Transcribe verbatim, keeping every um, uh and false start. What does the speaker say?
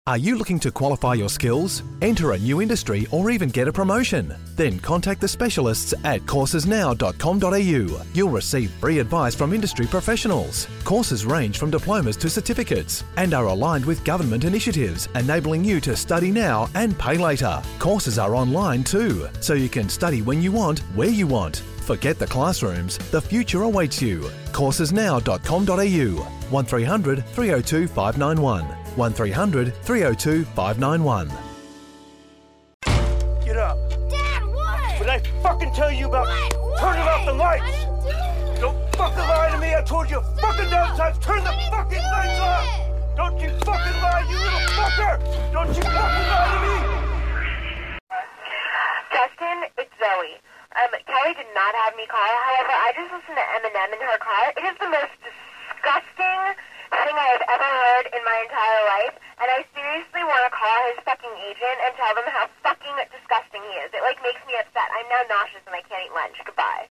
Are you looking to qualify your skills, enter a new industry, or even get a promotion? Then contact the specialists at courses now dot com dot a u. You'll receive free advice from industry professionals. Courses range from diplomas to certificates and are aligned with government initiatives, enabling you to study now and pay later. Courses are online too, so you can study when you want, where you want. Forget the classrooms, the future awaits you. courses now dot com dot a u. one three hundred, three oh two, five nine one. one three hundred, three oh two, five nine one. Get up. Dad, what? Did I fucking tell you about What? What? turning off the lights? I didn't do it. Don't fucking lie to me. I told you a fucking dozen times. Turn the I didn't fucking do lights it. off. Don't you fucking lie, you little fucker. Don't you fucking lie to me. Justin, it's Zoe. Um, Kelly did not have me call. However, I just listened to Eminem in her car. It is the most disgusting thing I have ever heard in my entire life, and I seriously want to call his fucking agent and tell them how fucking disgusting he is. It, like, makes me upset. I'm now nauseous and I can't eat lunch. Goodbye.